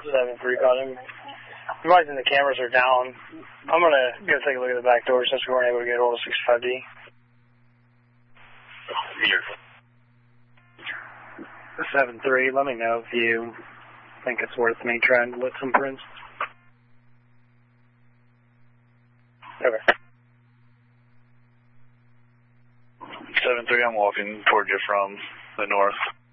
7-3 caught him. Realizing the cameras are down, I'm going to go take a look at the back door since we weren't able to get hold of 65D. 7-3, let me know if you think it's worth me trying to look some prints. Okay. 7-3, I'm walking toward you from the north.